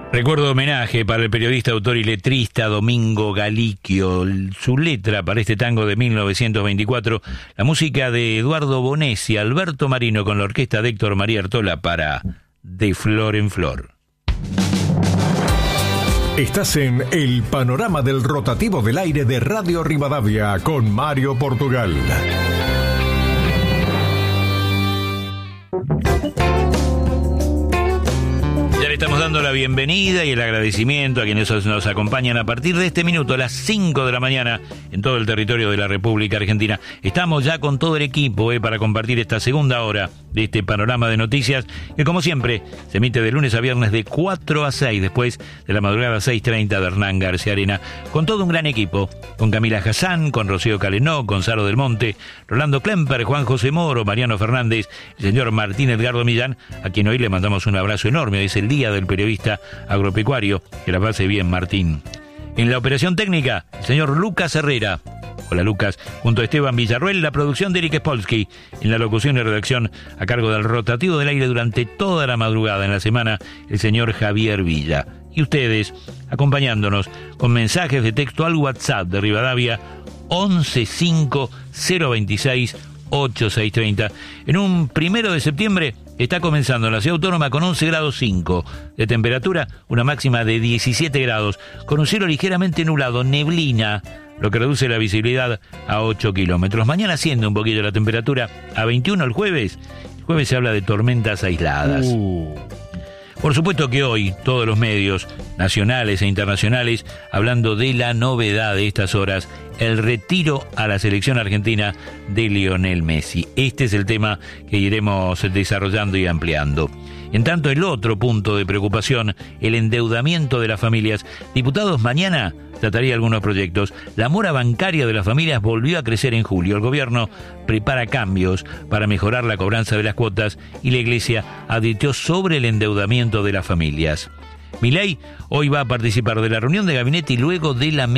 Recuerdo homenaje para el periodista, autor y letrista Domingo Galiquio. Su letra para este tango de 1924, la música de Eduardo Bonesi, Alberto Marino con la orquesta de Héctor María Artola para De Flor en Flor. Estás en el panorama del rotativo del aire de Radio Rivadavia con Mario Portugal. Ya le estamos dando la bienvenida y el agradecimiento a quienes nos acompañan a partir de este minuto, a las 5 de la mañana, en todo el territorio de la República Argentina. Estamos ya con todo el equipo para compartir esta segunda hora de este panorama de noticias, que como siempre se emite de lunes a viernes de 4 a 6, después de la madrugada 6:30 de Hernán García Arena, con todo un gran equipo, con Camila Hassan, con Rocío Calenó, Gonzalo del Monte, Rolando Klemper, Juan José Moro, Mariano Fernández, el señor Martín Edgardo Millán, a quien hoy le mandamos un abrazo enorme. Hoy es el Día del Periodista Agropecuario. Que la pase bien, Martín. En la operación técnica, el señor Lucas Herrera. Hola, Lucas. Junto a Esteban Villarruel, la producción de Eric Spolsky. En la locución y redacción, a cargo del rotativo del aire durante toda la madrugada en la semana, el señor Javier Villa. Y ustedes, acompañándonos con mensajes de texto al WhatsApp de Rivadavia, 1150268630. En un 1 de septiembre está comenzando en la ciudad autónoma con 11 grados 5 de temperatura, una máxima de 17 grados, con un cielo ligeramente nublado, neblina, lo que reduce la visibilidad a 8 kilómetros. Mañana asciende un poquito la temperatura a 21 el jueves. El jueves se habla de tormentas aisladas. Por supuesto que hoy todos los medios nacionales e internacionales hablando de la novedad de estas horas, el retiro a la selección argentina de Lionel Messi. Este es el tema que iremos desarrollando y ampliando. En tanto, el otro punto de preocupación, el endeudamiento de las familias. Diputados mañana trataría algunos proyectos. La mora bancaria de las familias volvió a crecer en julio. El gobierno prepara cambios para mejorar la cobranza de las cuotas y la Iglesia advirtió sobre el endeudamiento de las familias. Milei hoy va a participar de la reunión de gabinete y luego de la